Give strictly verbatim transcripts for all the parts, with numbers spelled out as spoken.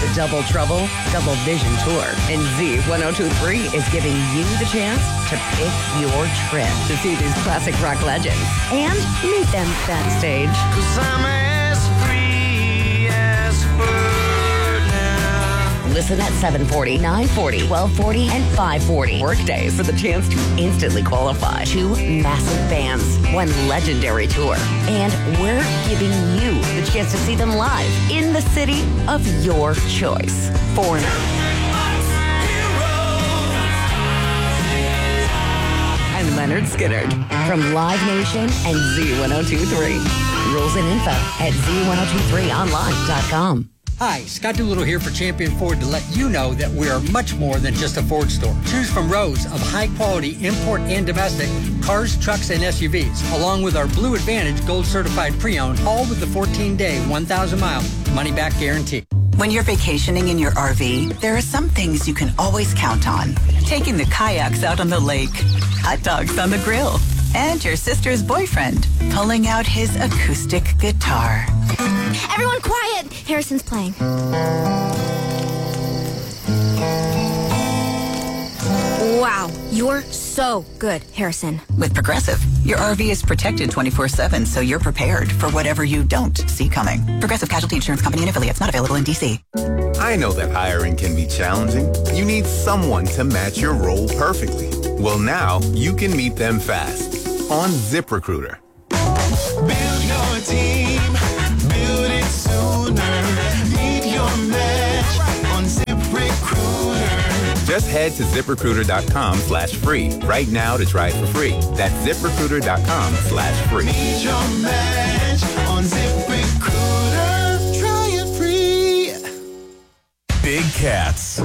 Double Trouble, Double Vision tour. And Z ten twenty-three is giving you the chance to pick your trip to see these classic rock legends and meet them backstage. 'Cause I'm as free as a bird now. Listen at seven forty, nine forty, twelve forty, and five forty workdays for the chance to instantly qualify. Two massive bands, one legendary tour. And we're giving you the chance to see them live in the city of your choice. Foreigner. And Leonard Skinner from Live Nation and Z ten twenty-three. Rules and info at Z ten twenty-three online dot com. Hi, Scott Doolittle here for Champion Ford to let you know that we are much more than just a Ford store. Choose from rows of high-quality import and domestic cars, trucks, and S U Vs, along with our Blue Advantage Gold Certified Pre-Owned, all with the fourteen-day, one thousand mile money-back guarantee. When you're vacationing in your R V, there are some things you can always count on. Taking the kayaks out on the lake, hot dogs on the grill, and your sister's boyfriend pulling out his acoustic guitar. Everyone quiet! Harrison's playing. Wow, you're so good, Harrison. With Progressive, your R V is protected twenty-four seven, so you're prepared for whatever you don't see coming. Progressive Casualty Insurance Company and affiliates, not available in D C. I know that hiring can be challenging. You need someone to match your role perfectly. Well, now you can meet them fast on ZipRecruiter. Build your team, build it sooner. Meet your match on ZipRecruiter. Just head to ZipRecruiter.com slash free right now to try it for free. That's ZipRecruiter.com slash free. Meet your match on ZipRecruiter. Try it free. Big cats,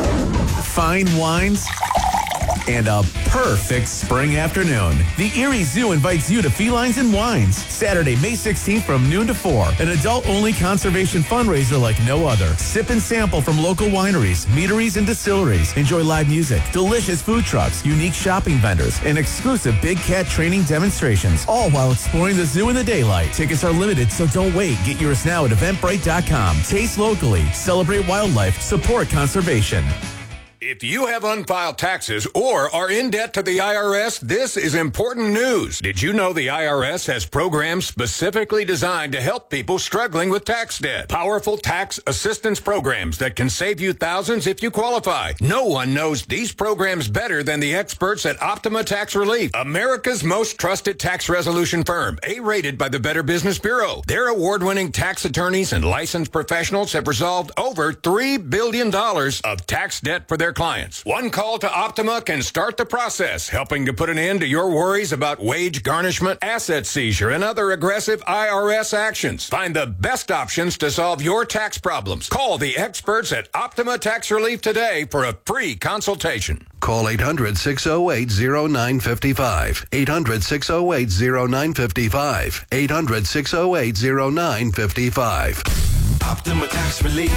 fine wines, and a perfect spring afternoon. The Erie Zoo invites you to Felines and Wines, Saturday, May sixteenth from noon to four. An adult-only conservation fundraiser like no other. Sip and sample from local wineries, meaderies, and distilleries. Enjoy live music, delicious food trucks, unique shopping vendors, and exclusive big cat training demonstrations, all while exploring the zoo in the daylight. Tickets are limited, so don't wait. Get yours now at eventbrite dot com. Taste locally, celebrate wildlife, support conservation. If you have unfiled taxes or are in debt to the I R S, this is important news. Did you know the I R S has programs specifically designed to help people struggling with tax debt? Powerful tax assistance programs that can save you thousands if you qualify. No one knows these programs better than the experts at Optima Tax Relief, America's most trusted tax resolution firm, A-rated by the Better Business Bureau. Their award-winning tax attorneys and licensed professionals have resolved over three billion dollars of tax debt for their clients. One call to Optima can start the process, helping to put an end to your worries about wage garnishment, asset seizure, and other aggressive I R S actions. Find the best options to solve your tax problems. Call the experts at Optima Tax Relief today for a free consultation. Call eight hundred, six oh eight, oh nine five five. eight hundred, six oh eight, oh nine five five. eight hundred, six oh eight, oh nine five five. Optima Tax Relief.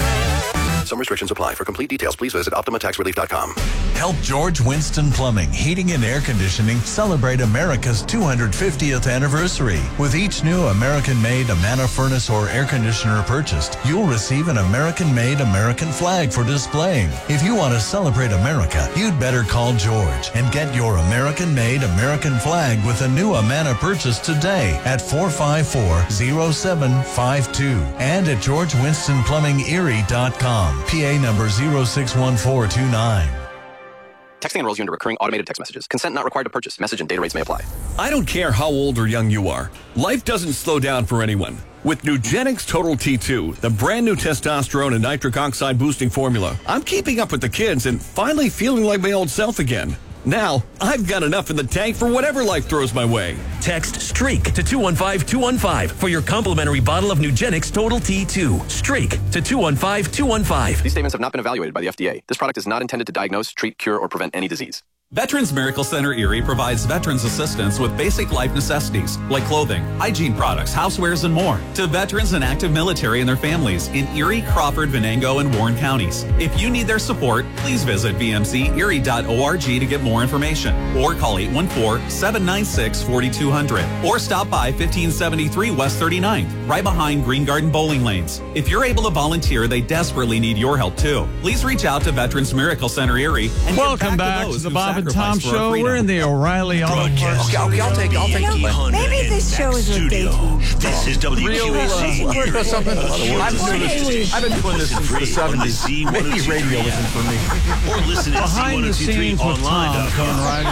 Some restrictions apply. For complete details, please visit Optima Tax Relief dot com. Help George Winston Plumbing, Heating and Air Conditioning celebrate America's two hundred fiftieth anniversary. With each new American-made Amana furnace or air conditioner purchased, you'll receive an American-made American flag for displaying. If you want to celebrate America, you'd better call George and get your American-made American flag with a new Amana purchase today at four five four, oh seven five two and at george winston plumbing erie dot com. P A number zero six one four two nine. Texting enrolls you into recurring automated text messages. Consent not required to purchase. Message and data rates may apply. I don't care how old or young you are. Life doesn't slow down for anyone. With Nugenix Total T two, the brand new testosterone and nitric oxide boosting formula, I'm keeping up with the kids and finally feeling like my old self again. Now, I've got enough in the tank for whatever life throws my way. Text STREAK to two one five two one five for your complimentary bottle of Nugenix Total T two. STREAK to two one five two one five. These statements have not been evaluated by the F D A. This product is not intended to diagnose, treat, cure, or prevent any disease. Veterans Miracle Center Erie provides veterans assistance with basic life necessities like clothing, hygiene products, housewares, and more to veterans and active military and their families in Erie, Crawford, Venango, and Warren counties. If you need their support, please visit v m c erie dot org to get more information or call eight one four, seven nine six, four two zero zero or stop by fifteen seventy-three West thirty-ninth, right behind Green Garden Bowling Lanes. If you're able to volunteer, they desperately need your help too. Please reach out to Veterans Miracle Center Erie and welcome get back, back to, those to the who Bob and Tom sacrificed for our Show. freedom. We're in the O'Reilly Auto Parts. Okay, okay, I'll take, I'll take You know, maybe this show is outdated. This is W Q A C. Real, uh, something. I've been doing this- I've been doing this since the seventies. Maybe radio isn't for me. Or listen at Behind the scenes with Tom coming right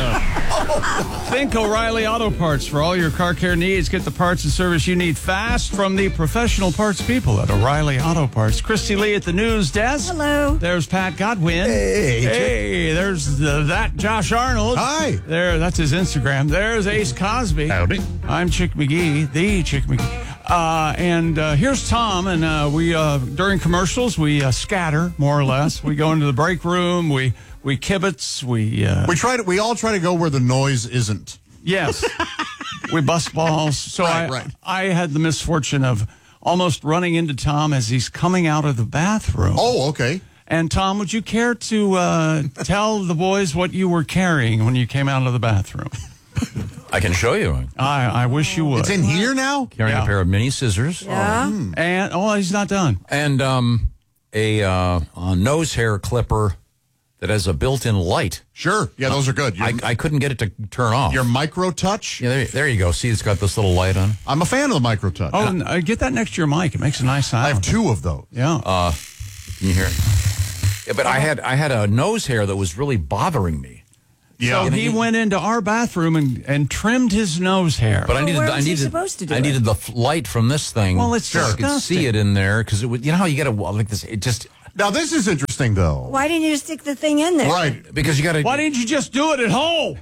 up. Think O'Reilly Auto Parts for all your car care needs. Get the parts and service you need fast from the professional parts people at O'Reilly Auto Parts. Christy Lee at the news desk. Hello. There's Pat Godwin. Hey. Hey. There's the, that Josh Arnold. Hi. There. That's his Instagram. There's Ace Cosby. Howdy. I'm Chick McGee, the Chick McGee. Uh, and uh, here's Tom, and uh, we uh, during commercials we uh, scatter more or less. We go into the break room. We we kibitz. We uh, We try to. We all try to go where the noise isn't. yes, we bust balls. So Right, I right. I had the misfortune of almost running into Tom as he's coming out of the bathroom. Oh, okay. And Tom, would you care to uh, tell the boys what you were carrying when you came out of the bathroom? I can show you. I I wish you would. It's in here now. Carrying Yeah. a pair of mini scissors. Yeah. And oh, he's not done. And um, a, uh, a nose hair clipper that has a built-in light. Sure. Yeah, those are good. Your, I, I couldn't get it to turn off. your micro touch. Yeah, there, there you go. See, it's got this little light on. I'm a fan of the micro touch. Oh, and, uh, get that next to your mic. It makes a nice sound. I have two of those. Yeah. Uh, can you hear it? Yeah, but I had I had a nose hair that was really bothering me. Yeah. So he went into our bathroom and, and trimmed his nose hair. But I needed, where I was he needed, supposed to do I it? needed the f- light from this thing. Well, it's so I could disgusting. see it in there because it would. You know how you get a like this? It just Now this is interesting though. Why didn't you stick the thing in there? Right. because you got to. Why didn't you just do it at home?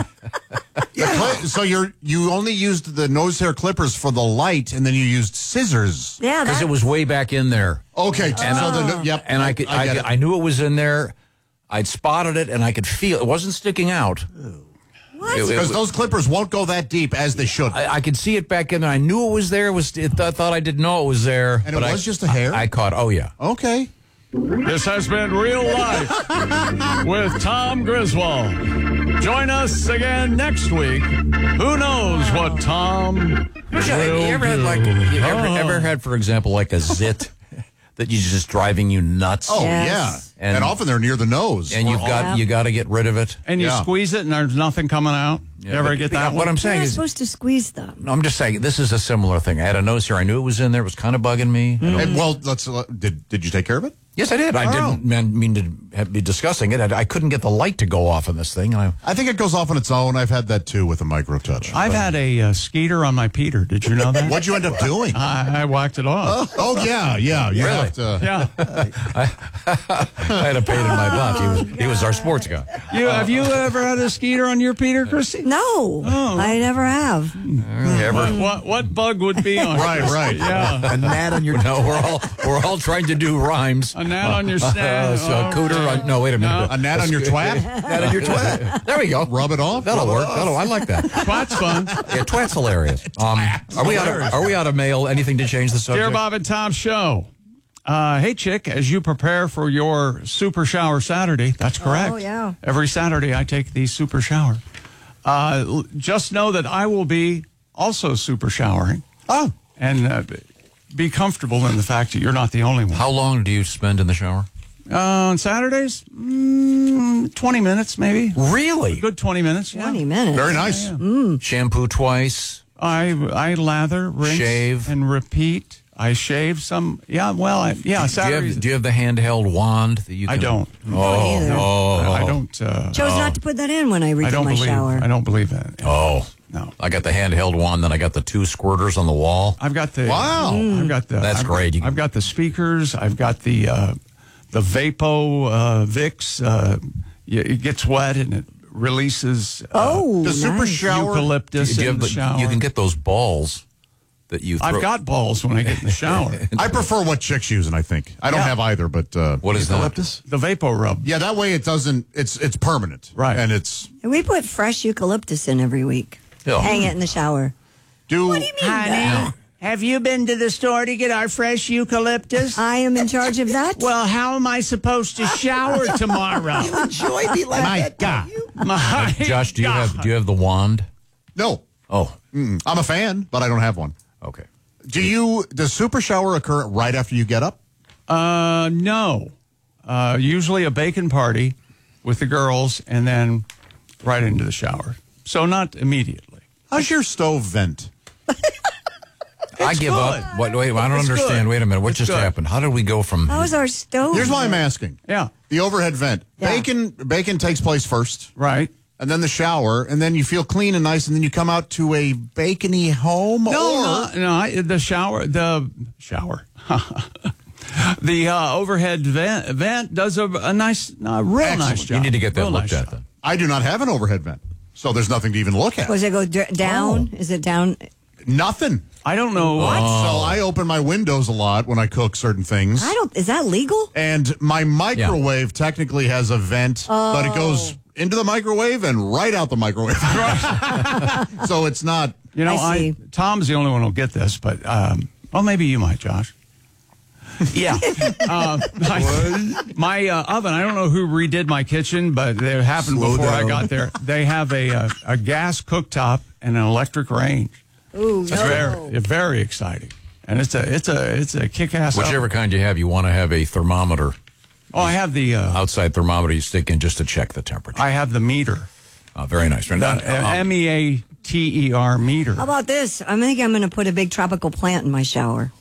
The cli- so you're you only used the nose hair clippers for the light, and then you used scissors. Yeah, Because that, it was way back in there. Okay. And, so uh, the, yep. and I could, I, get I, it. I knew it was in there. I'd spotted it, and I could feel it wasn't sticking out. what? It- it- Because those clippers won't go that deep as they should. I, I could see it back in there. I knew it was there. It was it, I thought I didn't know it was there. And it but was I, just a hair? I, I caught. Oh yeah. Okay. This has been Real Life with Tom Griswold. Join us again next week. Who knows what Tom will You ever had do. like you ever, Oh. ever had, for example, like a zit that you just driving you nuts? Oh Yes. yeah. And- And, often they're near the nose. And you've Or- got you got to get rid of it. And you Yeah. squeeze it and there's nothing coming out? You ever but- get but that What one? I'm You're saying not is, supposed to squeeze them. no, I'm just saying this is a similar thing. I had a nose hair. I knew it was in there. It was kind of bugging me. I don't- And, well, let's. Uh, did did you take care of it? Yes, I did. I Oh. didn't man- mean to have- be discussing it. I, I couldn't get the light to go off on this thing. And I, I think it goes off on its own. I've had that too with a micro touch. I've had a uh, skeeter on my Peter. Did you know that? What'd you end up doing? I, I whacked it off. Oh yeah, yeah. You Really? have to. Yeah. I had a pain in my butt. He was, he was our sports guy. You have you ever had a skeeter on your Peter, Christy? No, I never have. Ever? What what bug would be on? Right, right. Yeah. A gnat on your no, we're all we're all trying to do rhymes. A gnat on your snag. Uh, so Oh, cooter on, no, wait a minute. A gnat on your twat? Gnat on your twat. There we go. Rub it off. That'll Rub it work. off. That'll. I like that. Twat's fun. Yeah, twat's hilarious. Um, are we out of Are we out of mail? Anything to change the subject? Dear Bob and Tom Show. Uh, hey, Chick, as you prepare for your Super Shower Saturday, that's correct. Oh, yeah. Every Saturday I take the Super Shower. Uh, l- just know that I will be also super showering. Oh. And uh, be comfortable in the fact that you're not the only one. How long do you spend in the shower? Uh, on Saturdays, mm, twenty minutes maybe. Really? A good twenty minutes. yeah. Twenty minutes. Very nice. Yeah. Mm. Shampoo twice. I I lather, rinse, Shave. and repeat. I shave some. Yeah, well, I, yeah. Do you, Saturdays. have, do you have the handheld wand that you? I Can, don't. Oh, either. oh, I don't. Uh, Chose not to put that in when I I redid don't my believe. shower. I don't believe that. Oh, no. I got the handheld wand, then I got the two squirters on the wall. I've got the. Wow. I've got the. That's I've, great. You can- I've got the speakers. I've got the uh, the Vapo uh, Vicks. Uh, y- it gets wet and it releases. Uh, Oh, The super nice. shower. eucalyptus Do you, in have the the- shower. you can get those balls. that you I've throw? got balls when I get in the shower. I prefer what chick's using, I think. I don't Yeah. have either, but uh, What is that? eucalyptus? The Vapor Rub. Yeah, that way it doesn't. It's it's permanent, Right. And it's And we put fresh eucalyptus in every week. Yeah. Hang it in the shower. do. What do you mean? that? Have you been to the store to get our fresh eucalyptus? I am in charge of that. Well, how am I supposed to shower tomorrow? Enjoy me like My that. God, My Josh, do you God. have do you have the wand? no, Oh, Mm-mm. I'm a fan, but I don't have one. okay. Do you? Does super shower occur right after you get up? Uh, no. Uh, usually a bacon party with the girls and then right into the shower. So not immediately. How's your stove vent? I give good. up. What, wait, I don't It's understand. good. Wait a minute. What It's just good. happened? How did we go from? How is our stove? Here's why I'm asking. Yeah. The overhead vent. Yeah. Bacon bacon takes place first, Right. and then the shower, and then you feel clean and nice, and then you come out to a bacony home. No, or no, no. I, the shower, the shower, the uh, overhead vent, vent does a, a nice, a real Excellent. nice job. You need to get that Real looked nice at job. then. I do not have an overhead vent, so there's nothing to even look at. Was it go d- down? Is it down? Nothing. I don't know what. So I open my windows a lot when I cook certain things. I don't. Is that legal? And my microwave technically has a vent, but it goes into the microwave and right out the microwave. So it's not. You know, I I, see. Tom's the only one who'll get this, but um, well, maybe you might, Josh. Yeah. uh, my my uh, oven, I don't know who redid my kitchen, but it happened Slow before I down. got there. They have a, a, a gas cooktop and an electric range. Ooh, It's no. very, very exciting. And it's a it's a it's a kick-ass Whichever oven. kind you have, you want to have a thermometer, Oh, I have the uh, outside thermometer you stick in just to check the temperature. I have the meter. Uh, very nice. And, The uh, um, M E A T E R meter. How about this? I think I'm going to put a big tropical plant in my shower.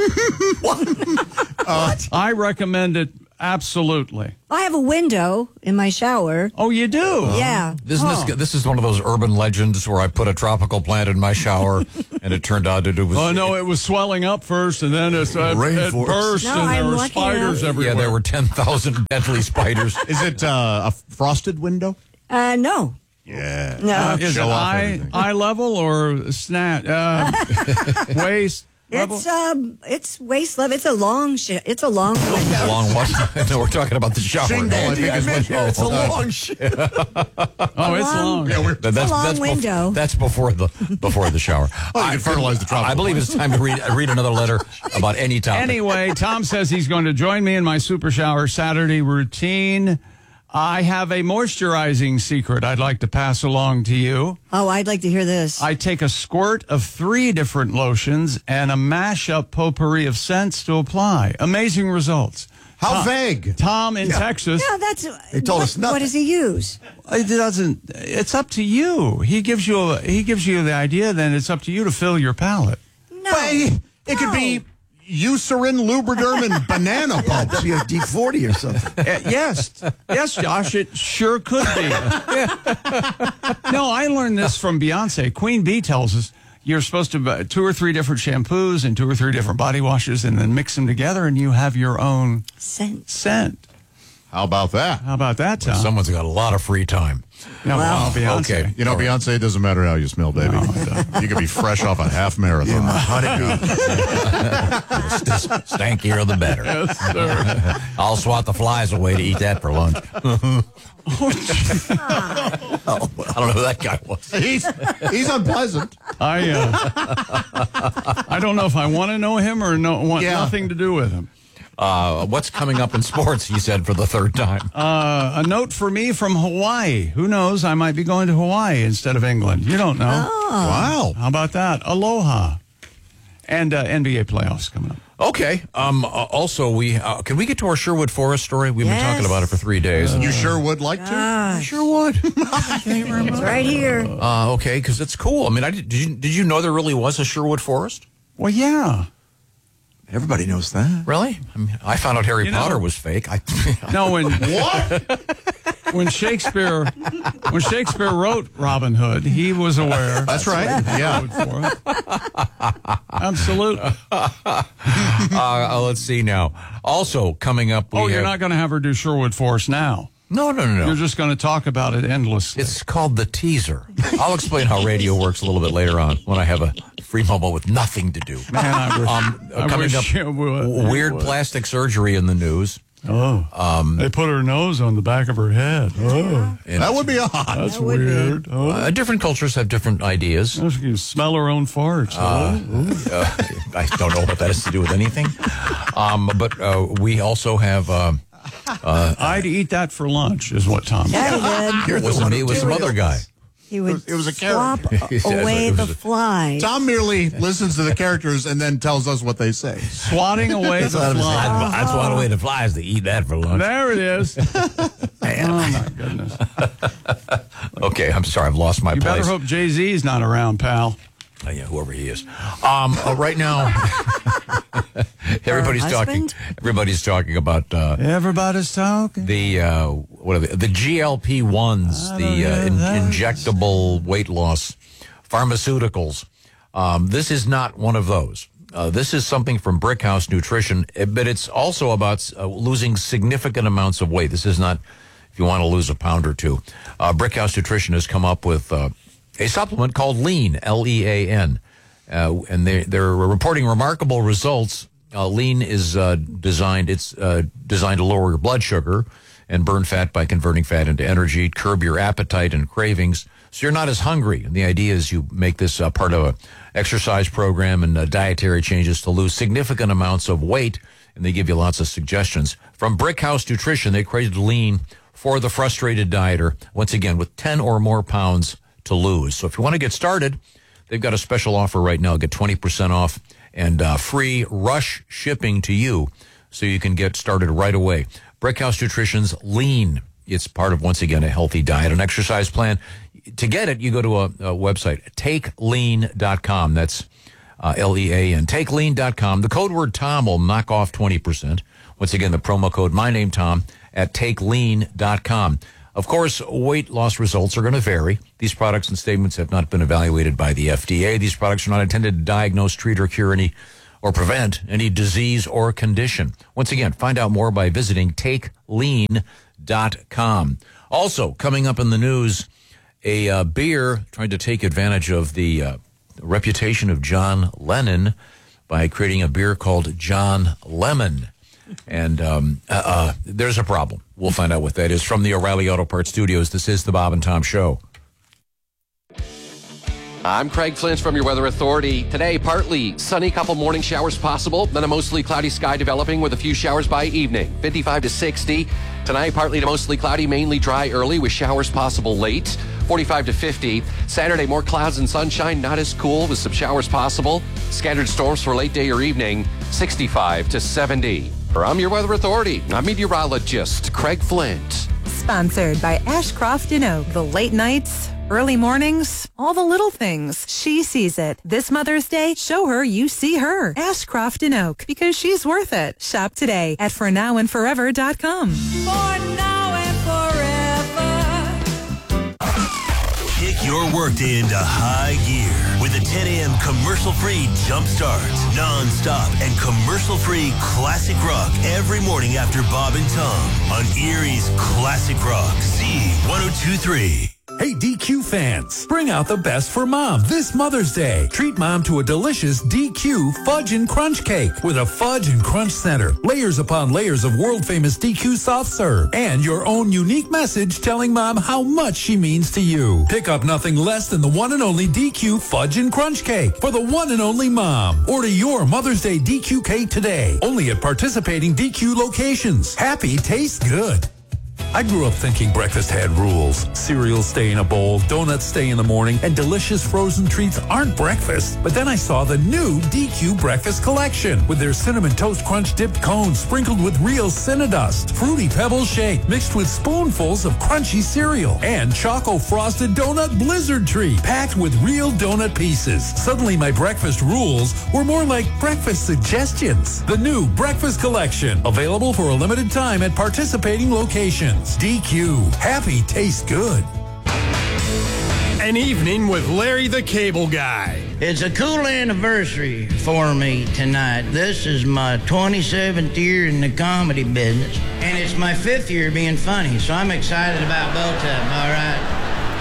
I recommend it absolutely. I have a window in my shower. Oh, you do? Yeah. Isn't Oh. this this is one of those urban legends where I put a tropical plant in my shower and it turned out to do was Oh, no, it was swelling up first, and then it's, uh, it Rainforest. burst, No, and there I'm were lucky spiders enough. everywhere. yeah, there were ten thousand deadly spiders. Is it uh, a frosted window? Uh, no. Yeah. No. Uh, is it Show off eye, everything. eye level or snat, uh, waist level? It's um, it's waist level. It's a long shit. It's a long window. Long what? No, we're talking about the shower. Shingle, I think is what- Oh, it's a okay. long shit. Oh, it's long. Yeah, we're, That- that's, long that's bef- window. that's before the before the shower. Oh, you can fertilize the tropical I believe it's time to read read another letter about any topic. Anyway, Tom says he's going to join me in my super shower Saturday routine. I have a moisturizing secret I'd like to pass along to you. Oh, I'd like to hear this. I take a squirt of three different lotions and a mashup potpourri of scents to apply. Amazing results. How Tom, vague. Tom in Texas. Yeah, that's. They told what, us nothing. What does he use? It doesn't. It's up to you. He gives you. A, he gives you the idea. Then it's up to you to fill your palate. No. But it could be Eucerin, Lubriderm, and banana pump. That'd be a D forty or something. Uh, yes, yes, Josh. It sure could be. No, I learned this from Beyonce. Queen Bee tells us you're supposed to buy two or three different shampoos and two or three different body washes, and then mix them together, and you have your own Scent. scent. How about that? How about that, Tom? Someone's got a lot of free time. No, well, Beyonce. Okay. You know, Beyonce, it doesn't matter how you smell, baby. You could be fresh off a half marathon. Stankier the better. Yes, sir. I'll swat the flies away to eat that for lunch. Oh, I don't know who that guy was. He's he's unpleasant. I uh, I don't know if I want to know him or no, want Yeah. nothing to do with him. Uh, what's coming up in sports, he said for the third time. Uh, a note for me from Hawaii. Who knows? I might be going to Hawaii instead of England. You don't know. Wow. How about that? Aloha. And uh, N B A playoffs coming up. Okay. Um, uh, also, we uh, can we get to our Sherwood Forest story? We've been Yes. talking about it for three days. You sure would like to? Gosh, sure would. it's right here. Uh, okay, because it's cool. I mean, I did, did you did you know there really was a Sherwood Forest? Well, yeah. Everybody knows that. Really? I, mean, I found out Harry You know- Potter was fake. I, No, when What? when Shakespeare when Shakespeare wrote Robin Hood, he was aware. That's right. Yeah. For it. Absolutely. uh, uh, let's see now. Also coming up, we Oh, you're have, not going to have her do Sherwood Forest now. No, no, no, no. You're just going to talk about it endlessly. It's called the teaser. I'll explain how radio works a little bit later on when I have a free moment with nothing to do. Man, I wish, um, I coming wish up, it would, it weird would. plastic surgery in the news. Oh, um, they put her nose on the back of her head. Oh, that would be odd. That's That would be. weird. Oh. Uh, different cultures have different ideas. You can smell her own farts. Uh, Oh. uh, I don't know what that has to do with anything. Um, but uh, we also have. Uh, uh, I'd eat that for lunch, is what Tom Yeah, said. he did. it wasn't me, it was some other guy. He would It was a swap character. away It the was a- fly. Tom merely listens to the characters and then tells us what they say. Swatting away the That's fly. that's one way to fly is to eat that for lunch. There it is. Oh, my goodness. Okay, I'm sorry, I've lost my You place. better hope Jay-Z's not around, pal. Uh, yeah, whoever he is. Um, uh, right now, everybody's talking. husband? Everybody's talking about uh, Everybody's talking. the uh, what are they? The G L P ones, I the don't uh, know in, that. injectable weight loss pharmaceuticals. Um, this is not one of those. Uh, this is something from Brickhouse Nutrition, eh, but it's also about uh, losing significant amounts of weight. This is not if you want to lose a pound or two. Uh, Brickhouse Nutrition has come up with uh, a supplement called Lean, L E A N, uh, and they, they're reporting remarkable results. Uh, Lean is uh, designed; it's uh, designed to lower your blood sugar and burn fat by converting fat into energy, curb your appetite and cravings, so you're not as hungry. And the idea is you make this uh, part of a exercise program and uh, dietary changes to lose significant amounts of weight, and they give you lots of suggestions. From Brickhouse Nutrition, they created Lean for the frustrated dieter, once again, with ten or more pounds to lose. So if you want to get started, they've got a special offer right now. Get twenty percent off and uh, free rush shipping to you so you can get started right away. Brickhouse Nutrition's Lean. It's part of, once again, a healthy diet and exercise plan. To get it, you go to a, a website, take lean dot com. That's uh, L E A N, take lean dot com. The code word Tom will knock off twenty percent. Once again, the promo code, my name, Tom, at take lean dot com. Of course, weight loss results are going to vary. These products and statements have not been evaluated by the F D A. These products are not intended to diagnose, treat, or cure any or prevent any disease or condition. Once again, find out more by visiting take lean dot com. Also, coming up in the news, a uh, beer trying to take advantage of the uh, reputation of John Lennon by creating a beer called John Lemon. And um, uh, uh, there's a problem. We'll find out what that is. From the O'Reilly Auto Parts Studios, this is the Bob and Tom Show. I'm Craig Flint from your Weather Authority. Today, partly sunny, couple morning showers possible, then a mostly cloudy sky developing with a few showers by evening, fifty-five to sixty. Tonight, partly to mostly cloudy, mainly dry early with showers possible late, forty-five to fifty. Saturday, more clouds and sunshine, not as cool with some showers possible. Scattered storms for late day or evening, sixty-five to seventy. From your Weather Authority, I'm meteorologist Craig Flint. Sponsored by Ashcroft and Oak. The late nights, early mornings, all the little things. She sees it. This Mother's Day, show her you see her. Ashcroft and Oak, because she's worth it. Shop today at for now and forever dot com. For now and forever. Kick your workday into high gear with a ten a.m. commercial-free jump start. Non-stop and commercial-free classic rock every morning after Bob and Tom on Erie's Classic Rock Z one oh two three. Hey, D Q fans, bring out the best for Mom this Mother's Day. Treat Mom to a delicious D Q Fudge and Crunch Cake with a fudge and crunch center, layers upon layers of world-famous D Q soft serve, and your own unique message telling Mom how much she means to you. Pick up nothing less than the one and only D Q Fudge and Crunch Cake for the one and only Mom. Order your Mother's Day D Q cake today, only at participating D Q locations. Happy tastes good. I grew up thinking breakfast had rules. Cereal stay in a bowl, donuts stay in the morning, and delicious frozen treats aren't breakfast. But then I saw the new D Q Breakfast Collection with their Cinnamon Toast Crunch dipped cones sprinkled with real Cinnadust, Fruity Pebbles shake mixed with spoonfuls of crunchy cereal, and Choco Frosted Donut Blizzard Treat packed with real donut pieces. Suddenly my breakfast rules were more like breakfast suggestions. The new Breakfast Collection, available for a limited time at participating locations. D Q. Happy tastes good. An evening with Larry the Cable Guy. It's a cool anniversary for me tonight. This is my twenty-seventh year in the comedy business, and it's my fifth year being funny, so I'm excited about both of them, all right?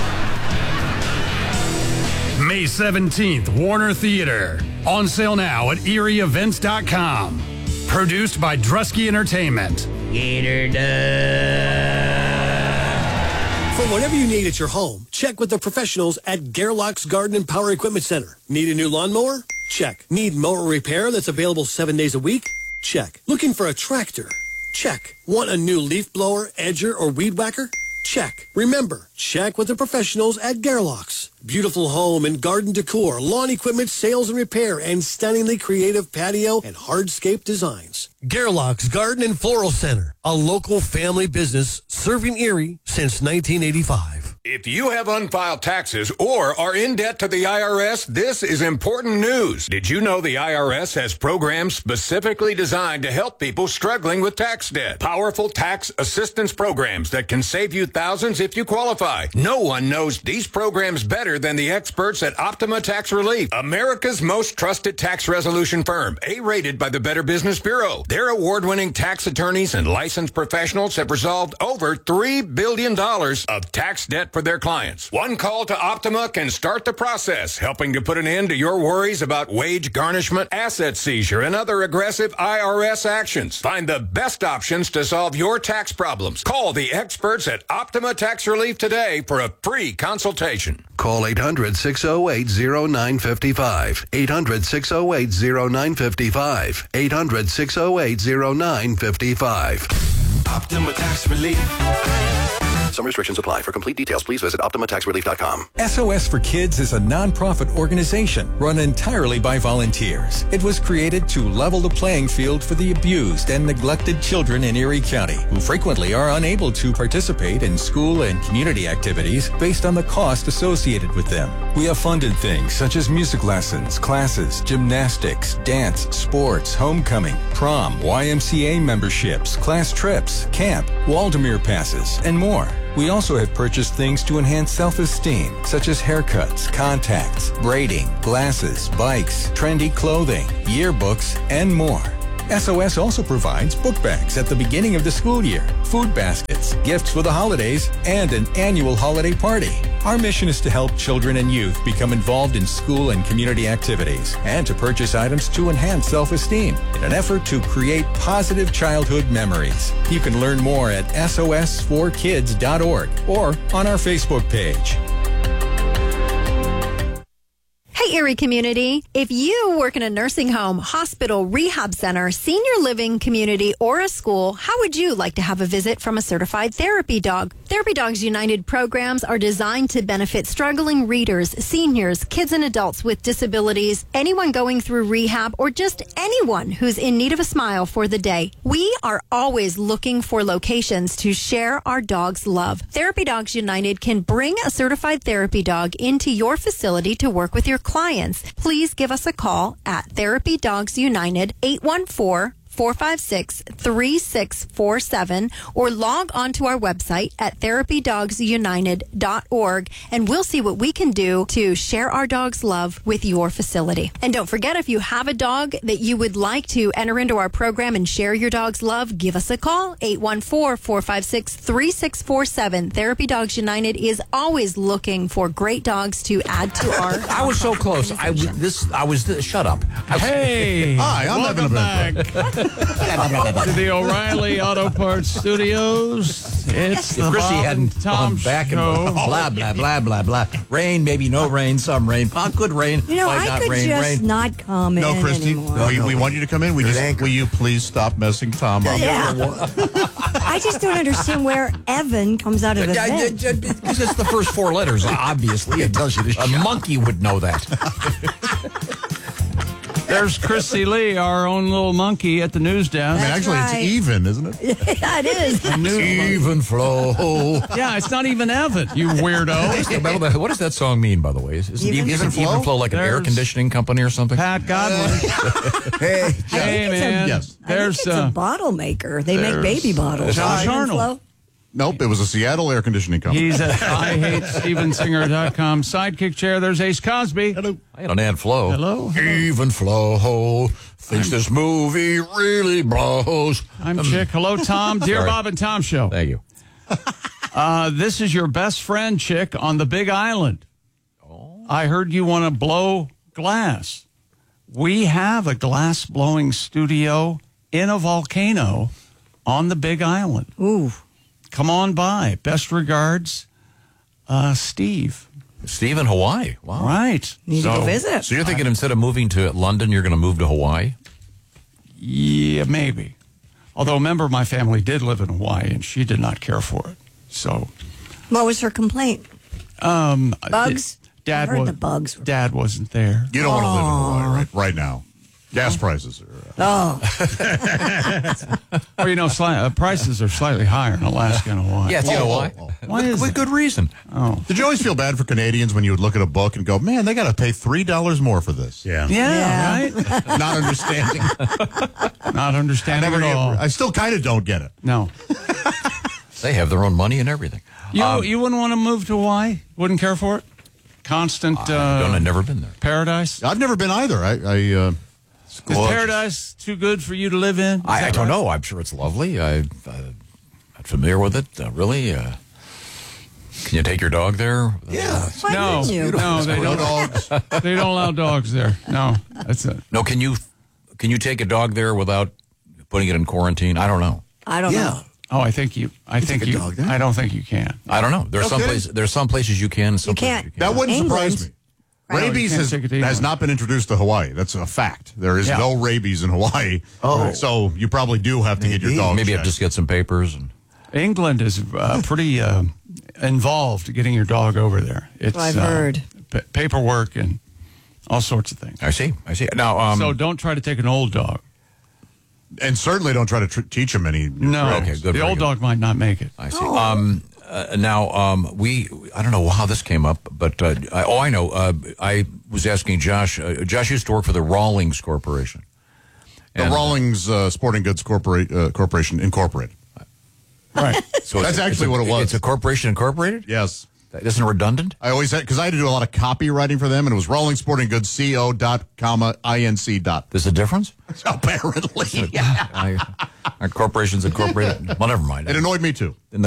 May seventeenth, Warner Theater. On sale now at erie events dot com. Produced by Drusky Entertainment. Get her done. For whatever you need at your home, check with the professionals at Gerlach's Garden and Power Equipment Center. Need a new lawnmower? Check. Need mower repair that's available seven days a week? Check. Looking for a tractor? Check. Want a new leaf blower, edger, or weed whacker? Check. Remember, check with the professionals at Gerlach's. Beautiful home and garden decor, lawn equipment, sales and repair, and stunningly creative patio and hardscape designs. Gerlach's Garden and Floral Center, a local family business serving Erie since nineteen eighty-five. If you have unfiled taxes or are in debt to the I R S, this is important news. Did you know the I R S has programs specifically designed to help people struggling with tax debt? Powerful tax assistance programs that can save you thousands if you qualify. No one knows these programs better than the experts at Optima Tax Relief, America's most trusted tax resolution firm, A-rated by the Better Business Bureau. Their award-winning tax attorneys and licensed professionals have resolved over three billion dollars of tax debt for their clients. One call to Optima can start the process, helping to put an end to your worries about wage garnishment, asset seizure, and other aggressive I R S actions. Find the best options to solve your tax problems. Call the experts at Optima Tax Relief today for a free consultation. Call eight hundred, six oh eight, oh nine five five. eight hundred, six oh eight, oh nine five five. eight hundred, six oh eight, oh nine five five. Optima Tax Relief. Some restrictions apply. For complete details, please visit optima tax relief dot com. S O S for Kids is a nonprofit organization run entirely by volunteers. It was created to level the playing field for the abused and neglected children in Erie County, who frequently are unable to participate in school and community activities based on the cost associated with them. We have funded things such as music lessons, classes, gymnastics, dance, sports, homecoming, prom, Y M C A memberships, class trips, camp, Waldemere passes, and more. We also have purchased things to enhance self-esteem, such as haircuts, contacts, braiding, glasses, bikes, trendy clothing, yearbooks, and more. S O S also provides book bags at the beginning of the school year, food baskets, gifts for the holidays, and an annual holiday party. Our mission is to help children and youth become involved in school and community activities and to purchase items to enhance self-esteem in an effort to create positive childhood memories. You can learn more at S O S for kids dot org or on our Facebook page. Hey, Erie community. If you work in a nursing home, hospital, rehab center, senior living community, or a school, how would you like to have a visit from a certified therapy dog? Therapy Dogs United programs are designed to benefit struggling readers, seniors, kids and adults with disabilities, anyone going through rehab, or just anyone who's in need of a smile for the day. We are always looking for locations to share our dog's love. Therapy Dogs United can bring a certified therapy dog into your facility to work with your clients. Please give us a call at Therapy Dogs United, eight one four, four five six, three six four seven, or log on to our website at therapy dogs united dot org, and we'll see what we can do to share our dog's love with your facility. And don't forget, if you have a dog that you would like to enter into our program and share your dog's love, give us a call, eight one four, four five six, three six four seven. Therapy Dogs United is always looking for great dogs to add to our I was so close. I was this. I was this, shut up. I was, Hey, Hi, I'm welcome Evan back to the O'Reilly Auto Parts Studios. It's the If Chrissy Bob hadn't and Tom gone back show. and blah blah blah blah blah. Rain, maybe no rain, some rain. Oh, good rain. You know, Why I not could rain, just rain. not come No, in Christy, anymore. we, we want you to come in. We just, will you please stop messing Tom up? Yeah. I just don't understand where Evan comes out of the Yeah, yeah, vent. yeah, because it's the first four letters. Obviously, it tells you to. A monkey would know that. There's Chrissy Lee, our own little monkey at the news desk. I mean, actually, right. it's even, isn't it? Yeah, it is. A news Even flow. Yeah, it's not even Evan, you weirdo. What does that song mean, by the way? Is it Even even, flow? even flow like an air There's- conditioning company or something? Pat Godwin. Hey, Hey, it's a- man. Yes. I think There's it's uh, a bottle maker. They make there's- baby bottles. Josh Even Arnold. flow. Nope, it was a Seattle air conditioning company. He's at I hate Steven Singer dot com. Sidekick chair, there's Ace Cosby. Hello. I got an Aunt Flo. Hello. Even Flo thinks I'm, this movie really blows. I'm um, Chick. Hello, Tom. Dear Sorry. Bob and Tom Show. Thank you. Uh, this is your best friend, Chick, on the Big Island. Oh. I heard you want to blow glass. We have a glass blowing studio in a volcano on the Big Island. Ooh. Come on by. Best regards, uh, Steve. Steve in Hawaii. Wow. Right. Need so, to go visit. So you're thinking instead of moving to London, you're going to move to Hawaii? Yeah, maybe. Although a member of my family did live in Hawaii, and she did not care for it. So, what was her complaint? Um, bugs? Dad I heard was, the bugs. Were... Dad wasn't there. You don't oh. want to live in Hawaii right, right now. Gas prices are. Uh, oh. Or, you know, sli- uh, prices are slightly higher in Alaska and Hawaii. Yeah, you know why? Oh, oh. Why is With it? good reason. Oh. Did you always feel bad for Canadians when you would look at a book and go, man, they got to pay three dollars more for this? Yeah. Yeah, yeah. Right? Not understanding. Not understanding I never, at all. I still kind of don't get it. No. They have their own money and everything. You um, you wouldn't want to move to Hawaii? Wouldn't care for it? Constant uh, I don't, I've never been there. Paradise? I've never been either. I, I uh, Is paradise too good for you to live in? Is I, I don't right? know. I'm sure it's lovely. I, uh, I'm familiar with it. Uh, really? Uh, can you take your dog there? Yeah. Why no, wouldn't you? no, they don't. dogs. They don't allow dogs there. No, that's it. No, can you can you take a dog there without putting it in quarantine? I don't know. I don't Yeah. know. Oh, I think you. I You think take a you. dog there? I don't think you can. I don't know. There's some Okay. places. There's some places you can. Some You places can't. you That wouldn't England. surprise me. Right. Rabies You can't has, take it to has England. not been introduced to Hawaii. That's a fact. There is Yeah. no rabies in Hawaii. Oh. So you probably do have to get your Maybe. dog Maybe checked. just get some papers and. England is uh, pretty uh, involved getting your dog over there. It's I've uh, heard. pa- paperwork and all sorts of things. I see. I see. Now, um, So don't try to take an old dog. And certainly don't try to tr- teach them any. No, Okay, good, the very old good. dog might not make it. I see. Um, uh, now, um, we, I don't know how this came up, but, uh, I, oh, I know. Uh, I was asking Josh. Uh, Josh used to work for the Rawlings Corporation. The And, Rawlings uh, Sporting Goods Corpora- uh, Corporation Incorporated. Right. So That's it's a- actually it's a- what it was. It's a corporation incorporated? Yes. That isn't redundant? I always had, because I had to do a lot of copywriting for them, and it was Rawlings Sporting Goods Co. dot comma inc dot. There's a difference? Apparently. I, our corporation's incorporated. Well, never mind. It annoyed me too.